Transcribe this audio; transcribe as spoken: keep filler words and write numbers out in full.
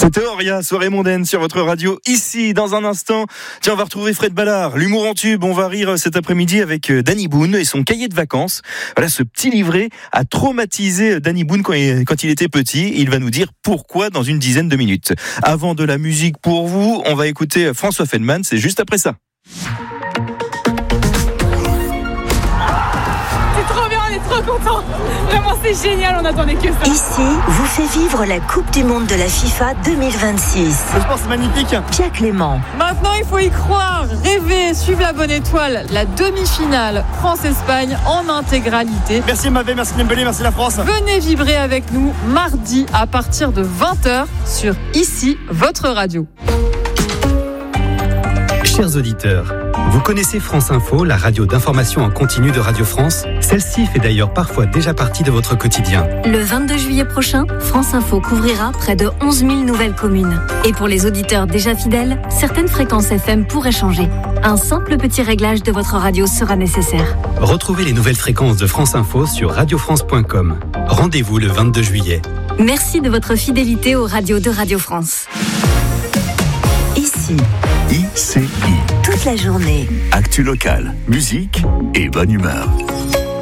C'était Auria, soirée mondaine sur votre radio. Ici, dans un instant, tiens, on va retrouver Fred Ballard, l'humour en tube. On va rire cet après-midi avec Danny Boone et son cahier de vacances. Voilà, ce petit livret a traumatisé Danny Boone quand il, quand il était petit. Il va nous dire pourquoi dans une dizaine de minutes. Avant de la musique pour vous, on va écouter François Feldman. C'est juste après ça. Trop content, vraiment c'est génial, on attendait que ça. Ici, vous fait vivre la Coupe du Monde de la FIFA deux mille vingt-six. Je pense c'est magnifique. Pierre Clément. Maintenant il faut y croire, rêver, suivre la bonne étoile, la demi-finale France-Espagne en intégralité. Merci Mavé, merci Dembélé, merci la France. Venez vibrer avec nous mardi à partir de vingt heures sur Ici, votre radio. Chers auditeurs, vous connaissez France Info, la radio d'information en continu de Radio France? Celle-ci fait d'ailleurs parfois déjà partie de votre quotidien. Le vingt-deux juillet prochain, France Info couvrira près de onze mille nouvelles communes. Et pour les auditeurs déjà fidèles, certaines fréquences F M pourraient changer. Un simple petit réglage de votre radio sera nécessaire. Retrouvez les nouvelles fréquences de France Info sur radio france point com. Rendez-vous le vingt-deux juillet. Merci de votre fidélité aux radios de Radio France. Ici, I C I. toute la journée. Actu locale, musique et bonne humeur.